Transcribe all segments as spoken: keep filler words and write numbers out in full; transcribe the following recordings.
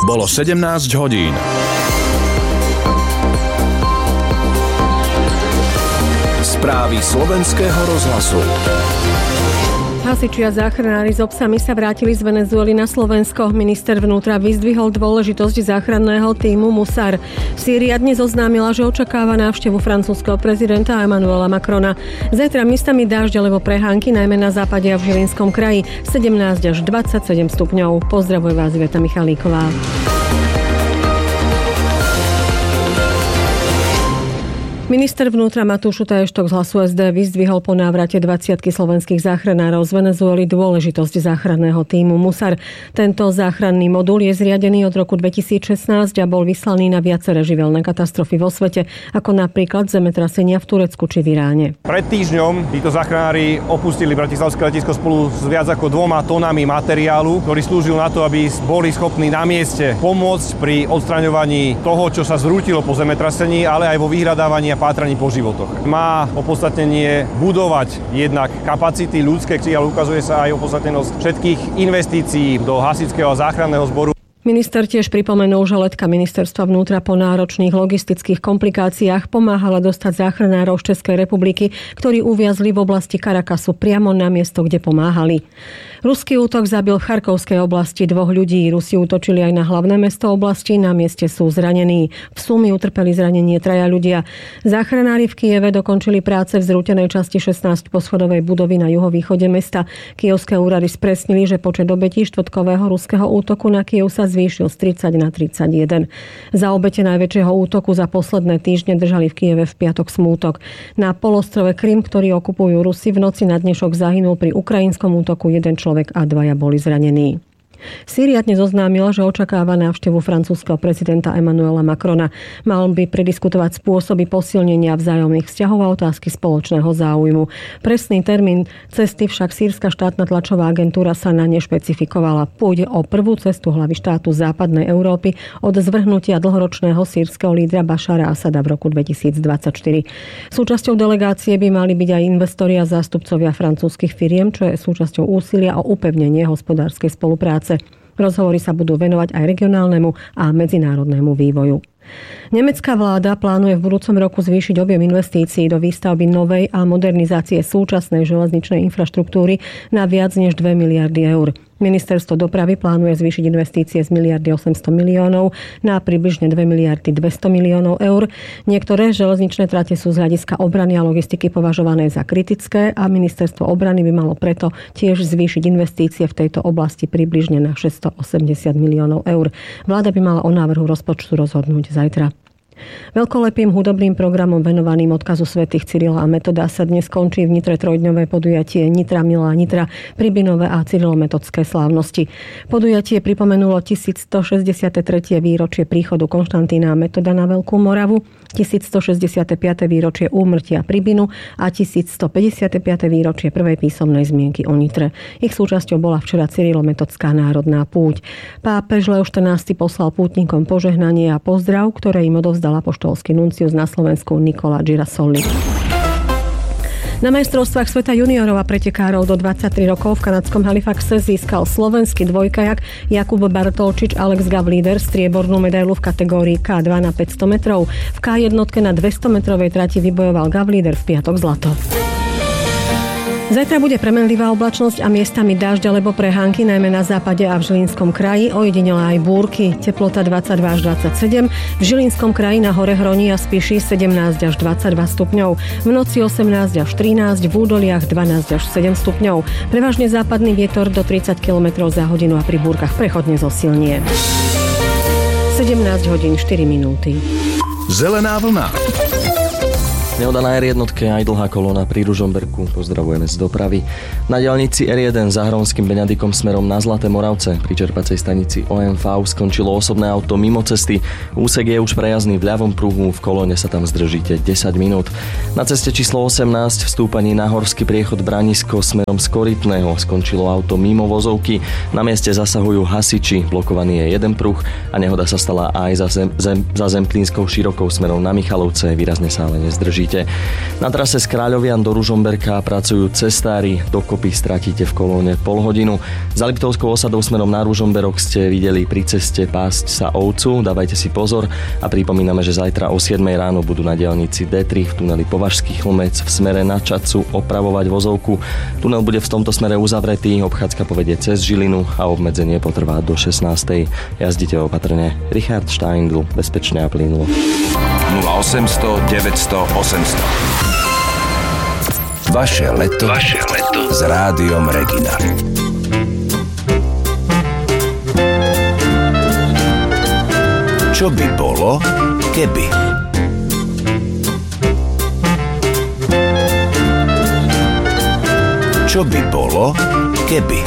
Bolo sedemnásť hodín. Správy slovenského rozhlasu. Hasiči a záchranári s obsami sa vrátili z Venezuely na Slovensko. Minister vnútra vyzdvihol dôležitosť záchranného tímu Musar. Sýria dnes oznámila, že očakáva návštevu francúzskeho prezidenta Emmanuela Macrona. Zajtra miestami dážď alebo prehánky, najmä na západe a v Žilinskom kraji. sedemnásť až dvadsaťsedem stupňov. Pozdravuje vás Iveta Michalíková. Minister vnútra Matúš Šutaj-Eštok z Hlasu es dé vyzdvihol po návrate dvadsiatky slovenských záchranárov z Venezuely dôležitosť záchranného tímu Musar. Tento záchranný modul je zriadený od roku dvetisícšestnásť a bol vyslaný na viaceré živelné katastrofy vo svete, ako napríklad zemetrasenia v Turecku či v Iráne. Pred týždňom títo záchranári opustili bratislavské letisko spolu s viac ako dvoma tónami materiálu, ktorý slúžil na to, aby boli schopní na mieste pomôcť pri odstraňovaní toho, čo sa zrútilo po zemetrasení, ale aj vo vyhľadávaní pátraní po životoch. Má opodstatnenie budovať jednak kapacity ľudské, ale ukazuje sa aj opodstatnenosť všetkých investícií do hasičského a záchranného zboru. Minister tiež pripomenul, že letka ministerstva vnútra po náročných logistických komplikáciách pomáhala dostať záchranárov z Českej republiky, ktorí uviazli v oblasti Caracasu priamo na miesto, kde pomáhali. Ruský útok zabil v Charkovskej oblasti dvoch ľudí. Rusi útočili aj na hlavné mesto oblasti, na mieste sú zranení. V sumi utrpeli zranenie traja ľudia. Záchranári v Kyjeve dokončili práce v zrútenej časti šestnásťposchodovej budovy na juhovýchode mesta. Kyjevské úrady spresnili, že počet obetí štvrtkového ruského útoku na Kyjev sa zvýšil z tridsať na tridsaťjeden. Za obete najväčšieho útoku za posledné týždne držali v Kyjeve v piatok smútok. Na polostrove Krym, ktorý okupujú Rusi, v noci na dnešok zahynul pri ukrajinskom útoku jeden človek a dvaja boli zranení. Sýria dnes oznámila, že očakáva návštevu francúzskeho prezidenta Emmanuela Macrona. Mal by prediskutovať spôsoby posilnenia vzájomných vzťahov a otázky spoločného záujmu. Presný termín cesty však sýrska štátna tlačová agentúra sa na ne špecifikovala. Pôjde o prvú cestu hlavy štátu západnej Európy od zvrhnutia dlhoročného sýrskeho lídra Bašara Asada v roku dvetisícdvadsaťštyri. Súčasťou delegácie by mali byť aj investori a zástupcovia francúzskych firiem, čo je súčasťou úsilia o upevnenie hospodárskej spolupráce. Rozhovory sa budú venovať aj regionálnemu a medzinárodnému vývoju. Nemecká vláda plánuje v budúcom roku zvýšiť objem investícií do výstavby novej a modernizácie súčasnej železničnej infraštruktúry na viac než dve miliardy eur. Ministerstvo dopravy plánuje zvýšiť investície z miliardy osemsto miliónov na približne dve miliardy dvesto miliónov eur. Niektoré železničné trate sú z hľadiska obrany a logistiky považované za kritické a ministerstvo obrany by malo preto tiež zvýšiť investície v tejto oblasti približne na šesťstoosemdesiat miliónov eur. Vláda by mala o návrhu rozpočtu rozhodnúť zajtra. Veľkolepým hudobným programom venovaným odkazu svätých Cyrila a Metoda sa dnes končí v Nitre trojdňové podujatie Nitra Milá Nitra, Pribinové a cyrilometodské slávnosti. Podujatie pripomenulo tisícstošesťdesiate tretie výročie príchodu Konštantína a Metoda na Veľkú Moravu, tisícstošesťdesiate piate výročie úmrtia Pribinu a tisícstopäťdesiate piate výročie prvej písomnej zmienky o Nitre. Ich súčasťou bola včera cyrilo-metodská národná púť. Pápež Leo štrnásty poslal pútnikom požehnanie a pozdrav, ktoré im odovzdal apoštolský nuncius na Slovensku Nicola Girasoli. Na majstrovstvách sveta juniorov a pretekárov do dvadsaťtri rokov v kanadskom Halifaxe získal slovenský dvojkajak Jakub Bartolčič Alex Gavlíder striebornú medailu v kategórii ká dva na päťsto metrov. V ká jednotke na dvestometrovej trati vybojoval Gavlíder v piatok zlato. Zajtra bude premenlivá oblačnosť a miestami dážď alebo prehánky, najmä na západe a v Žilinskom kraji, ojedinele aj búrky. Teplota dvadsaťdva až dvadsaťsedem, v Žilinskom kraji na hore Hroní a Spiši sedemnásť až dvadsaťdva stupňov, v noci osemnásť až trinásť, v údoliach dvanásť až sedem stupňov. Prevažne západný vietor do tridsať kilometrov za hodinu a pri búrkach prechodne zosilnie. sedemnásť hodín štyri minúty. Zelená vlna. Nehoda na er jednotke aj dlhá kolóna pri Ružomberku. Pozdravujeme z dopravy. Na diaľnici er jeden za Hronským Beňadikom smerom na Zlaté Moravce pri čerpacej stanici ó em vé skončilo osobné auto mimo cesty. Úsek je už prejazdný v ľavom pruhu, v kolóne sa tam zdržíte desať minút. Na ceste číslo osemnásť v stúpaní na Horský priechod Branisko smerom z Korytného skončilo auto mimo vozovky. Na mieste zasahujú hasiči, blokovaný je jeden pruh a nehoda sa stala aj za, zem, zem, za Zemplínskou Širokou smerom na Michalovce, výrazne sa ale nezdrží. nevidíte. Na trase z Kráľovian do Ružomberka pracujú cestári, dokopy stratíte v kolóne pol hodinu. Za Liptovskou osadou smerom na Ružomberok ste videli pri ceste pásť sa ovcu, dávajte si pozor a pripomíname, že zajtra o siedmej ráno budú na diaľnici dé tri v tuneli Považský Chlmec v smere na Čadcu opravovať vozovku. Tunel bude v tomto smere uzavretý, obchádzka povedie cez Žilinu a obmedzenie potrvá do šestnástej. Jazdite opatrne. Richard Steindl, bezpečne a plynulo. nula osemsto deväťsto osemsto. Vaše leto, Vaše leto s Rádiom Regina. Čo by bolo, keby? Čo by bolo, keby?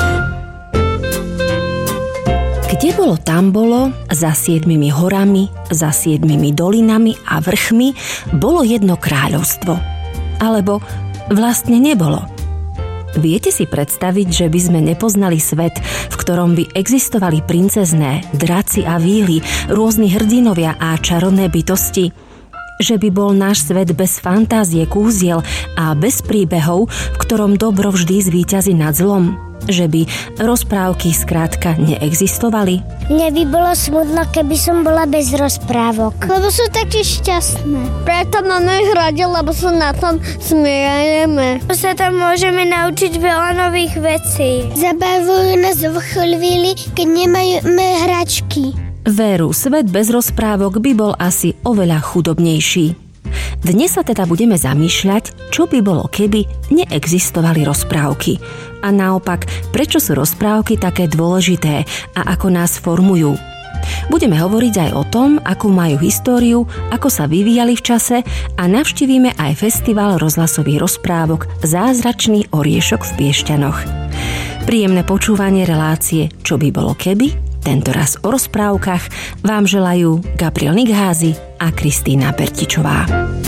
Kde bolo, tam bolo, za siedmimi horami, za siedmimi dolinami a vrchmi bolo jedno kráľovstvo. Alebo vlastne nebolo. Viete si predstaviť, že by sme nepoznali svet, v ktorom by existovali princezné, draci a víly, rôzni hrdinovia a čarovné bytosti? Že by bol náš svet bez fantázie kúziel a bez príbehov, v ktorom dobro vždy zvíťazí nad zlom? Že by rozprávky skrátka neexistovali? Mne by bolo smutno, keby som bola bez rozprávok. Lebo sú také šťastné. Preto máme ich radi, lebo sa na tom smejeme. Sa tam môžeme naučiť veľa nových vecí. Zabavujú nás v chvíli, keď nemáme hračky. Veru, svet bez rozprávok by bol asi oveľa chudobnejší. Dnes sa teda budeme zamýšľať, čo by bolo, keby neexistovali rozprávky. A naopak, prečo sú rozprávky také dôležité a ako nás formujú. Budeme hovoriť aj o tom, akú majú históriu, ako sa vyvíjali v čase a navštívime aj festival rozhlasových rozprávok Zázračný oriešok v Piešťanoch. Príjemné počúvanie relácie Čo by bolo keby? Tentoraz o rozprávkach vám želajú Gabriel Nigházy a Kristýna Bertičová.